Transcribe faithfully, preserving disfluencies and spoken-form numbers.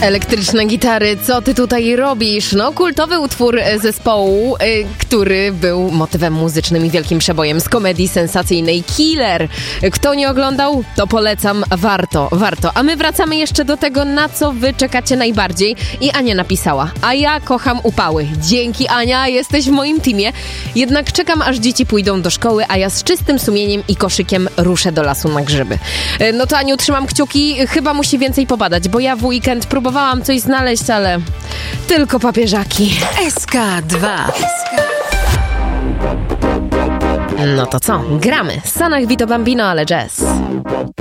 Elektryczne gitary, co ty tutaj robisz? No, kultowy utwór zespołu, y, który był motywem muzycznym i wielkim przebojem z komedii sensacyjnej Killer. Kto nie oglądał, to polecam, warto, warto. A my wracamy jeszcze do tego, na co wy czekacie najbardziej. I Ania napisała: a ja kocham upały. Dzięki, Ania, jesteś w moim teamie. Jednak czekam, aż dzieci pójdą do szkoły, a ja z czystym sumieniem i koszykiem ruszę do lasu na grzyby. Y, no to, Aniu, trzymam kciuki. Chyba musi więcej pobadać, bo ja w weekend próbowałam Próbowałam coś znaleźć, ale tylko papieżaki. S K dwa. No to co? Gramy. Sanach Vito Bambino, ale jazz.